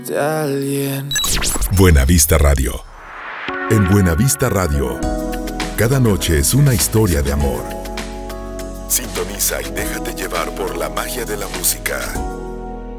de alguien. Buenavista Radio. En Buenavista Radio, cada noche es una historia de amor. Sintoniza y déjate llevar por la magia de la música.